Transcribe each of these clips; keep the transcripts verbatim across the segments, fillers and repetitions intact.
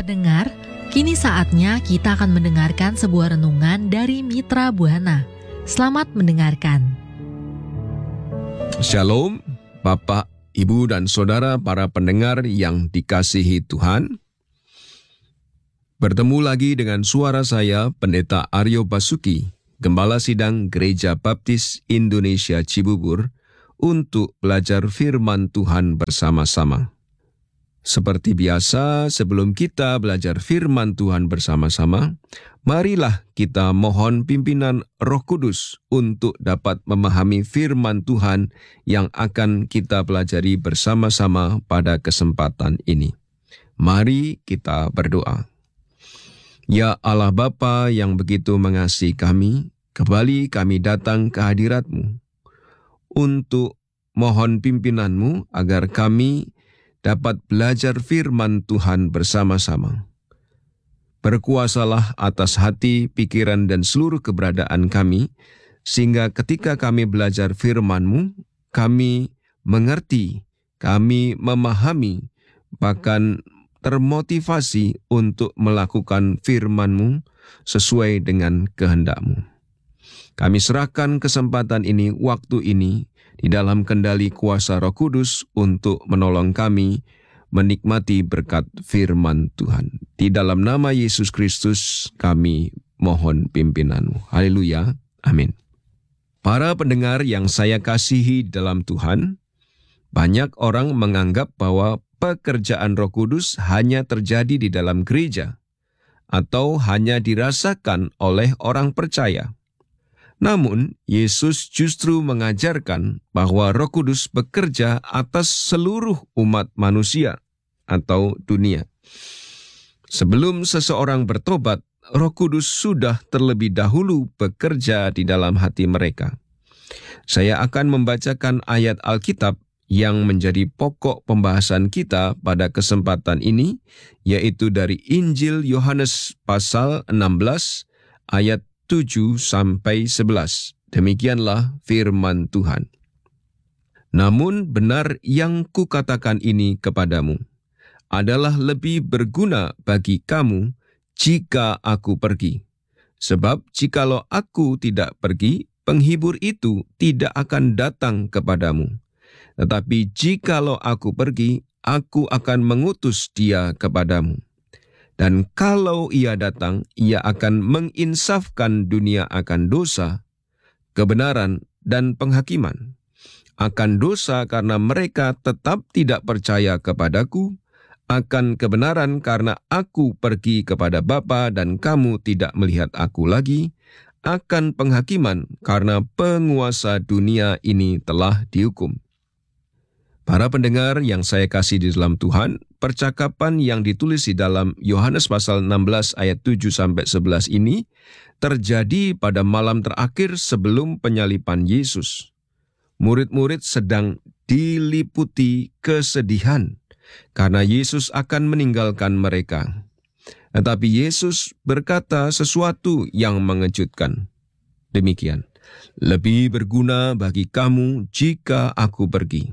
pendengar, kini saatnya kita akan mendengarkan sebuah renungan dari Mitra Buana. Selamat mendengarkan. Shalom, Bapak, Ibu, dan Saudara para pendengar yang dikasihi Tuhan. Bertemu lagi dengan suara saya, Pendeta Aryo Basuki, Gembala Sidang Gereja Baptis Indonesia Cibubur, untuk belajar firman Tuhan bersama-sama. Seperti biasa, sebelum kita belajar firman Tuhan bersama-sama, marilah kita mohon pimpinan Roh Kudus untuk dapat memahami firman Tuhan yang akan kita pelajari bersama-sama pada kesempatan ini. Mari kita berdoa. Ya Allah Bapa yang begitu mengasihi kami, kembali kami datang ke hadirat-Mu untuk mohon pimpinan-Mu agar kami dapat belajar firman Tuhan bersama-sama. Berkuasalah atas hati, pikiran, dan seluruh keberadaan kami, sehingga ketika kami belajar firman-Mu, kami mengerti, kami memahami, bahkan termotivasi untuk melakukan firman-Mu sesuai dengan kehendak-Mu. Kami serahkan kesempatan ini, waktu ini, di dalam kendali kuasa Roh Kudus untuk menolong kami menikmati berkat firman Tuhan. Di dalam nama Yesus Kristus kami mohon pimpinan-Mu. Haleluya. Amin. Para pendengar yang saya kasihi dalam Tuhan, banyak orang menganggap bahwa pekerjaan Roh Kudus hanya terjadi di dalam gereja atau hanya dirasakan oleh orang percaya. Namun, Yesus justru mengajarkan bahwa Roh Kudus bekerja atas seluruh umat manusia atau dunia. Sebelum seseorang bertobat, Roh Kudus sudah terlebih dahulu bekerja di dalam hati mereka. Saya akan membacakan ayat Alkitab yang menjadi pokok pembahasan kita pada kesempatan ini, yaitu dari Injil Yohanes pasal enam belas ayat tujuh sampai sebelas. Demikianlah firman Tuhan. Namun benar yang kukatakan ini kepadamu adalah lebih berguna bagi kamu jika aku pergi. Sebab jikalau aku tidak pergi, penghibur itu tidak akan datang kepadamu. Tetapi jikalau aku pergi, aku akan mengutus dia kepadamu. Dan kalau ia datang, ia akan menginsafkan dunia akan dosa, kebenaran, dan penghakiman. Akan dosa karena mereka tetap tidak percaya kepadaku, akan kebenaran karena aku pergi kepada Bapa dan kamu tidak melihat aku lagi, akan penghakiman karena penguasa dunia ini telah dihukum. Para pendengar yang saya kasih di dalam Tuhan, percakapan yang ditulis di dalam Yohanes pasal enam belas ayat tujuh sampai sebelas ini terjadi pada malam terakhir sebelum penyaliban Yesus. Murid-murid sedang diliputi kesedihan karena Yesus akan meninggalkan mereka. Tetapi Yesus berkata sesuatu yang mengejutkan. Demikian, lebih berguna bagi kamu jika aku pergi.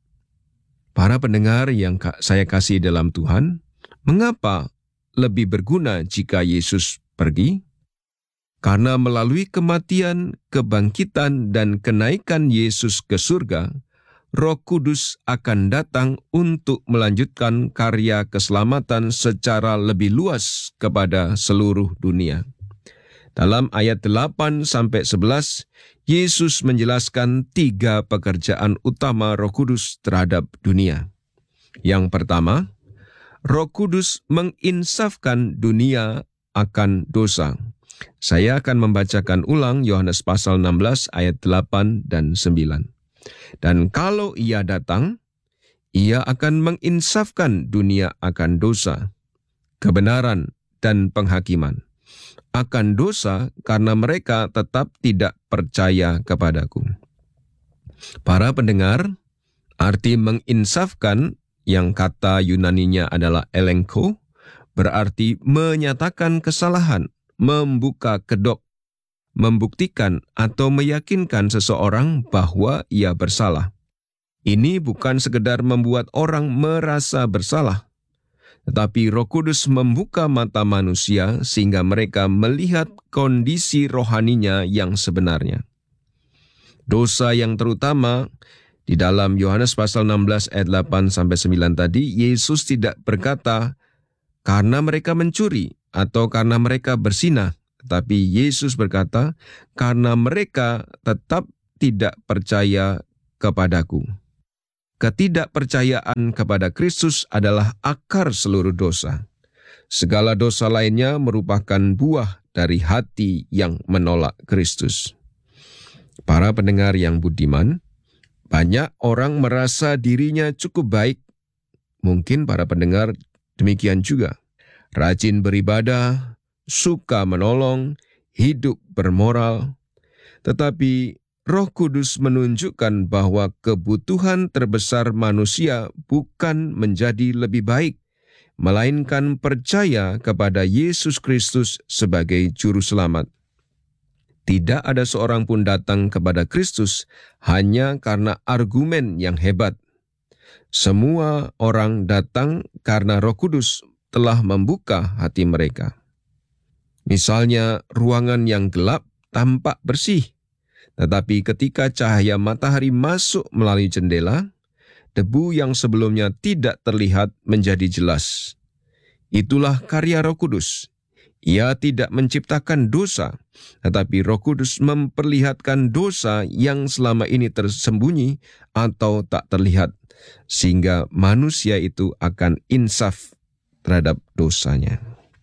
Para pendengar yang saya kasih dalam Tuhan, mengapa lebih berguna jika Yesus pergi? Karena melalui kematian, kebangkitan, dan kenaikan Yesus ke surga, Roh Kudus akan datang untuk melanjutkan karya keselamatan secara lebih luas kepada seluruh dunia. Dalam ayat delapan sampai sebelas, Yesus menjelaskan tiga pekerjaan utama Roh Kudus terhadap dunia. Yang pertama, Roh Kudus menginsafkan dunia akan dosa. Saya akan membacakan ulang Yohanes pasal enam belas ayat delapan dan sembilan. Dan kalau ia datang, ia akan menginsafkan dunia akan dosa, kebenaran, dan penghakiman. Akan dosa karena mereka tetap tidak percaya kepadaku. Para pendengar, arti menginsafkan yang kata Yunaninya adalah elenko, berarti menyatakan kesalahan, membuka kedok, membuktikan atau meyakinkan seseorang bahwa ia bersalah. Ini bukan sekedar membuat orang merasa bersalah, tetapi Roh Kudus membuka mata manusia sehingga mereka melihat kondisi rohaninya yang sebenarnya. Dosa yang terutama di dalam Yohanes pasal enam belas ayat delapan sampai sembilan tadi, Yesus tidak berkata karena mereka mencuri atau karena mereka berzinah, tetapi Yesus berkata karena mereka tetap tidak percaya kepadaku. Ketidakpercayaan kepada Kristus adalah akar seluruh dosa. Segala dosa lainnya merupakan buah dari hati yang menolak Kristus. Para pendengar yang budiman, banyak orang merasa dirinya cukup baik. Mungkin para pendengar demikian juga. Rajin beribadah, suka menolong, hidup bermoral. Tetapi Roh Kudus menunjukkan bahwa kebutuhan terbesar manusia bukan menjadi lebih baik, melainkan percaya kepada Yesus Kristus sebagai Juru Selamat. Tidak ada seorang pun datang kepada Kristus hanya karena argumen yang hebat. Semua orang datang karena Roh Kudus telah membuka hati mereka. Misalnya, ruangan yang gelap tampak bersih, tetapi ketika cahaya matahari masuk melalui jendela, debu yang sebelumnya tidak terlihat menjadi jelas. Itulah karya Roh Kudus. Ia tidak menciptakan dosa, tetapi Roh Kudus memperlihatkan dosa yang selama ini tersembunyi atau tak terlihat, sehingga manusia itu akan insaf terhadap dosanya.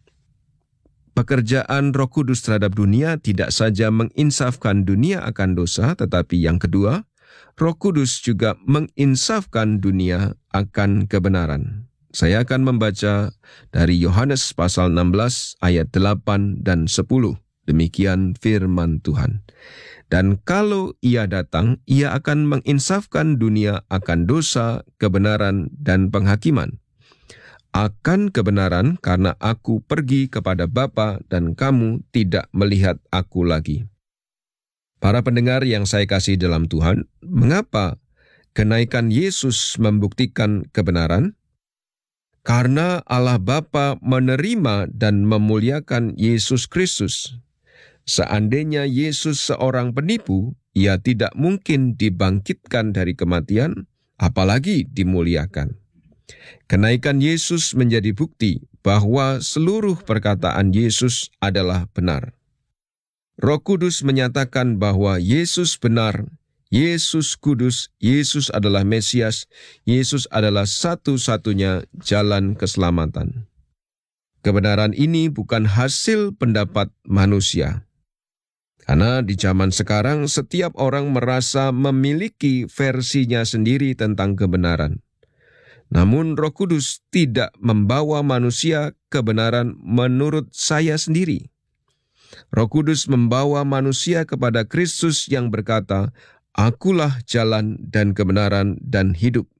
Pekerjaan Roh Kudus terhadap dunia tidak saja menginsafkan dunia akan dosa, tetapi yang kedua, Roh Kudus juga menginsafkan dunia akan kebenaran. Saya akan membaca dari Yohanes pasal enam belas ayat delapan dan sepuluh. Demikian firman Tuhan. Dan kalau ia datang, ia akan menginsafkan dunia akan dosa, kebenaran, dan penghakiman. Akan kebenaran karena aku pergi kepada Bapa dan kamu tidak melihat aku lagi. Para pendengar yang saya kasih dalam Tuhan, mengapa kenaikan Yesus membuktikan kebenaran? Karena Allah Bapa menerima dan memuliakan Yesus Kristus. Seandainya Yesus seorang penipu, ia tidak mungkin dibangkitkan dari kematian, apalagi dimuliakan. Kenaikan Yesus menjadi bukti bahwa seluruh perkataan Yesus adalah benar. Roh Kudus menyatakan bahwa Yesus benar, Yesus kudus, Yesus adalah Mesias, Yesus adalah satu-satunya jalan keselamatan. Kebenaran ini bukan hasil pendapat manusia. Karena di zaman sekarang setiap orang merasa memiliki versinya sendiri tentang kebenaran. Namun Roh Kudus tidak membawa manusia kebenaran menurut saya sendiri. Roh Kudus membawa manusia kepada Kristus yang berkata, "Akulah jalan dan kebenaran dan hidup."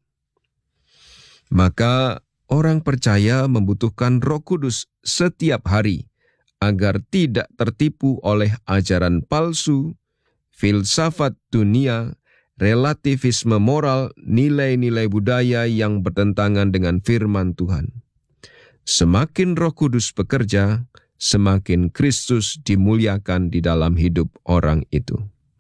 Maka orang percaya membutuhkan Roh Kudus setiap hari agar tidak tertipu oleh ajaran palsu, filsafat dunia, relativisme moral, nilai-nilai budaya yang bertentangan dengan firman Tuhan. Semakin Roh Kudus bekerja, semakin Kristus dimuliakan di dalam hidup orang itu.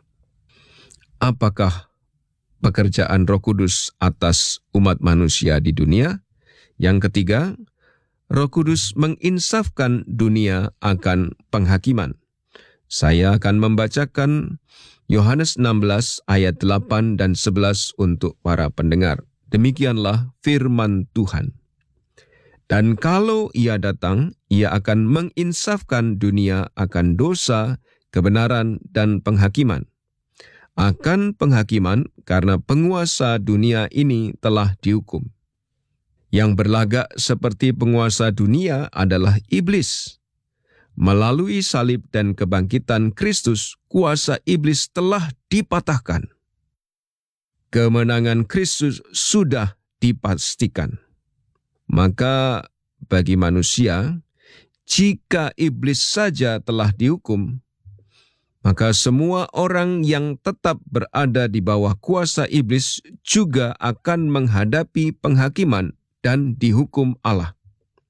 Apakah pekerjaan Roh Kudus atas umat manusia di dunia? Yang ketiga, Roh Kudus menginsafkan dunia akan penghakiman. Saya akan membacakan Yohanes enam belas ayat delapan dan sebelas untuk para pendengar. Demikianlah firman Tuhan. Dan kalau ia datang, ia akan menginsafkan dunia akan dosa, kebenaran, dan penghakiman. Akan penghakiman karena penguasa dunia ini telah dihukum. Yang berlagak seperti penguasa dunia adalah iblis. Melalui salib dan kebangkitan Kristus, kuasa iblis telah dipatahkan. Kemenangan Kristus sudah dipastikan. Maka bagi manusia, jika iblis saja telah dihukum, maka semua orang yang tetap berada di bawah kuasa iblis juga akan menghadapi penghakiman dan dihukum Allah.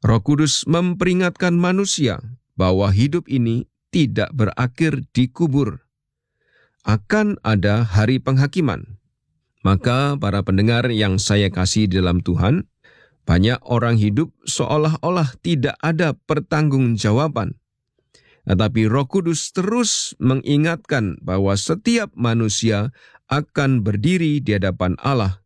Roh Kudus memperingatkan manusia bahwa hidup ini tidak berakhir di kubur. Akan ada hari penghakiman. Maka para pendengar yang saya kasih dalam Tuhan, banyak orang hidup seolah-olah tidak ada pertanggungjawaban. Tetapi Roh Kudus terus mengingatkan bahwa setiap manusia akan berdiri di hadapan Allah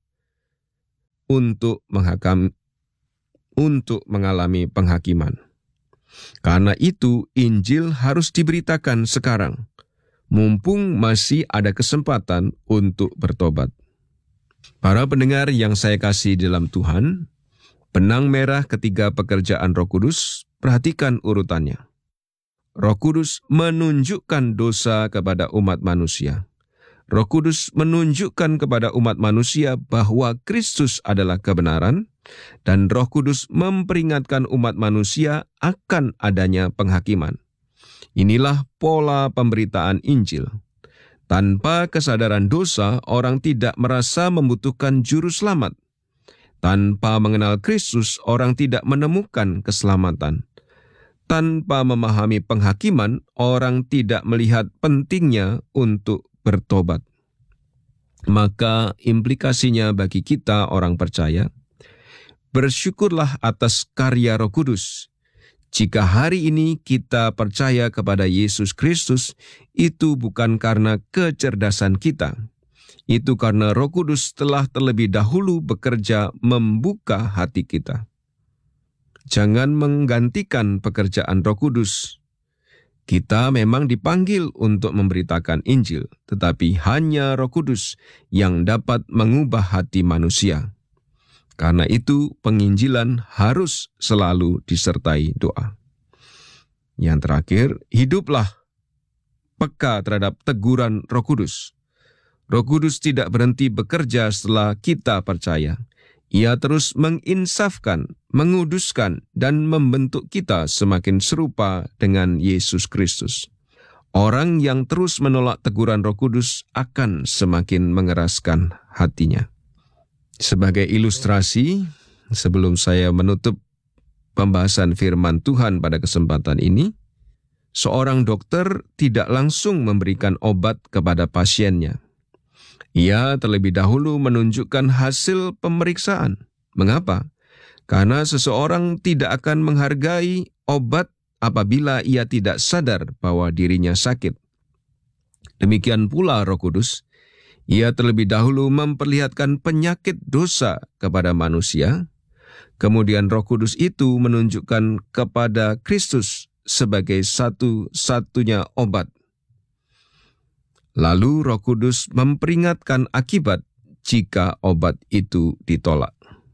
untuk menghakam, untuk mengalami penghakiman. Karena itu Injil harus diberitakan sekarang, mumpung masih ada kesempatan untuk bertobat. Para pendengar yang saya kasih dalam Tuhan, benang merah ketiga pekerjaan Roh Kudus, perhatikan urutannya. Roh Kudus menunjukkan dosa kepada umat manusia. Roh Kudus menunjukkan kepada umat manusia bahwa Kristus adalah kebenaran, dan Roh Kudus memperingatkan umat manusia akan adanya penghakiman. Inilah pola pemberitaan Injil. Tanpa kesadaran dosa, orang tidak merasa membutuhkan juru selamat. Tanpa mengenal Kristus, orang tidak menemukan keselamatan. Tanpa memahami penghakiman, orang tidak melihat pentingnya untuk bertobat. Maka implikasinya bagi kita orang percaya, bersyukurlah atas karya Roh Kudus. Jika hari ini kita percaya kepada Yesus Kristus, itu bukan karena kecerdasan kita. Itu karena Roh Kudus telah terlebih dahulu bekerja membuka hati kita. Jangan menggantikan pekerjaan Roh Kudus. Kita memang dipanggil untuk memberitakan Injil, tetapi hanya Roh Kudus yang dapat mengubah hati manusia. Karena itu, penginjilan harus selalu disertai doa. Yang terakhir, hiduplah peka terhadap teguran Roh Kudus. Roh Kudus tidak berhenti bekerja setelah kita percaya. Ia terus menginsafkan, menguduskan, dan membentuk kita semakin serupa dengan Yesus Kristus. Orang yang terus menolak teguran Roh Kudus akan semakin mengeraskan hatinya. Sebagai ilustrasi, sebelum saya menutup pembahasan firman Tuhan pada kesempatan ini, seorang dokter tidak langsung memberikan obat kepada pasiennya. Ia terlebih dahulu menunjukkan hasil pemeriksaan. Mengapa? Karena seseorang tidak akan menghargai obat apabila ia tidak sadar bahwa dirinya sakit. Demikian pula Roh Kudus, ia terlebih dahulu memperlihatkan penyakit dosa kepada manusia. Kemudian Roh Kudus itu menunjukkan kepada Kristus sebagai satu-satunya obat. Lalu Roh Kudus memperingatkan akibat jika obat itu ditolak.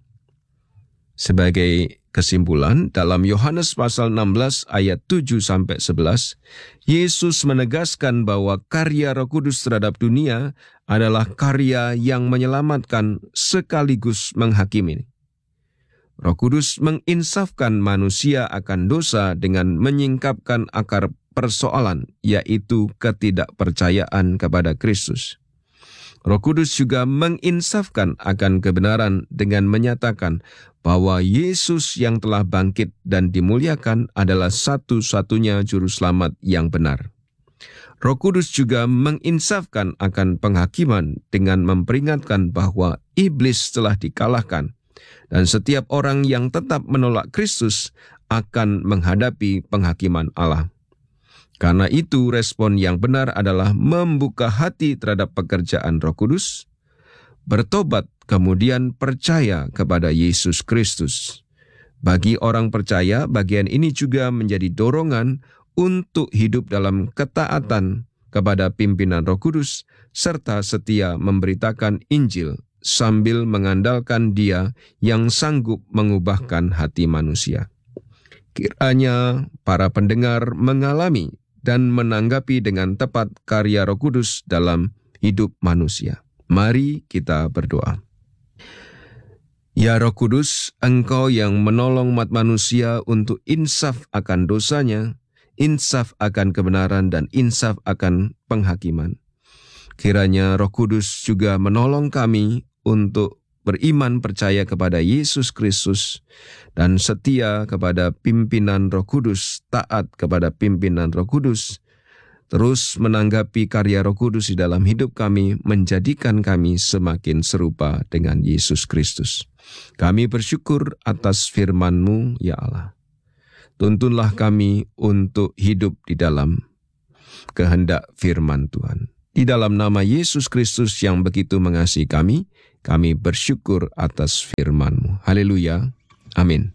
Sebagai kesimpulan, dalam Yohanes pasal enam belas ayat tujuh sampai sebelas, Yesus menegaskan bahwa karya Roh Kudus terhadap dunia adalah karya yang menyelamatkan sekaligus menghakimi. Roh Kudus menginsafkan manusia akan dosa dengan menyingkapkan akar persoalan, yaitu ketidakpercayaan kepada Kristus. Roh Kudus juga menginsafkan akan kebenaran dengan menyatakan bahwa Yesus yang telah bangkit dan dimuliakan adalah satu-satunya juru selamat yang benar. Roh Kudus juga menginsafkan akan penghakiman dengan memperingatkan bahwa iblis telah dikalahkan dan setiap orang yang tetap menolak Kristus akan menghadapi penghakiman Allah. Karena itu, respon yang benar adalah membuka hati terhadap pekerjaan Roh Kudus, bertobat, kemudian percaya kepada Yesus Kristus. Bagi orang percaya, bagian ini juga menjadi dorongan untuk hidup dalam ketaatan kepada pimpinan Roh Kudus, serta setia memberitakan Injil sambil mengandalkan Dia yang sanggup mengubahkan hati manusia. Kiranya para pendengar mengalami dan menanggapi dengan tepat karya Roh Kudus dalam hidup manusia. Mari kita berdoa. Ya Roh Kudus, Engkau yang menolong umat manusia untuk insaf akan dosanya, insaf akan kebenaran, dan insaf akan penghakiman. Kiranya Roh Kudus juga menolong kami untuk beriman percaya kepada Yesus Kristus, dan setia kepada pimpinan Roh Kudus, taat kepada pimpinan Roh Kudus, terus menanggapi karya Roh Kudus di dalam hidup kami, menjadikan kami semakin serupa dengan Yesus Kristus. Kami bersyukur atas firman-Mu, ya Allah. Tuntunlah kami untuk hidup di dalam kehendak firman Tuhan. Di dalam nama Yesus Kristus yang begitu mengasihi kami, kami bersyukur atas firman-Mu. Haleluya. Amin.